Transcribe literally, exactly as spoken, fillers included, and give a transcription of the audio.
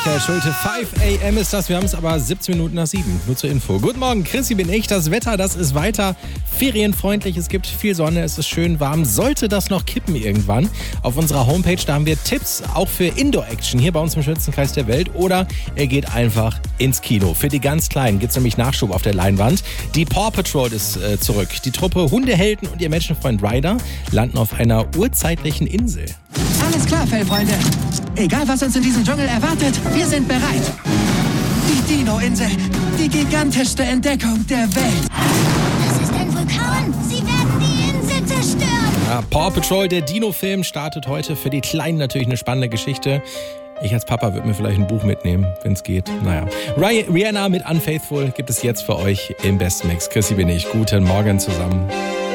Michael Schulte. fünf a m ist das, wir haben es aber siebzehn Minuten nach sieben. Nur zur Info. Guten Morgen, Chrissy bin ich. Das Wetter, das ist weiter ferienfreundlich. Es gibt viel Sonne, es ist schön warm. Sollte das noch kippen irgendwann? Auf unserer Homepage, da haben wir Tipps auch für Indoor-Action hier bei uns im schönsten Kreis der Welt. Oder ihr geht einfach ins Kino. Für die ganz Kleinen gibt es nämlich Nachschub auf der Leinwand. Die Paw Patrol ist äh, zurück. Die Truppe Hundehelden und ihr Menschenfreund Ryder landen auf einer urzeitlichen Insel. Alles klar, Fellfreunde. Egal, was uns in diesem Dschungel erwartet, wir sind bereit. Die Dino-Insel, die gigantischste Entdeckung der Welt. Das ist ein Vulkan. Sie werden die Insel zerstören. Ja, Paw Patrol, der Dino-Film, startet heute. Für die Kleinen natürlich eine spannende Geschichte. Ich als Papa würde mir vielleicht ein Buch mitnehmen, wenn es geht. Naja. Rihanna mit Unfaithful gibt es jetzt für euch im Best Mix. Chrissy bin ich. Guten Morgen zusammen.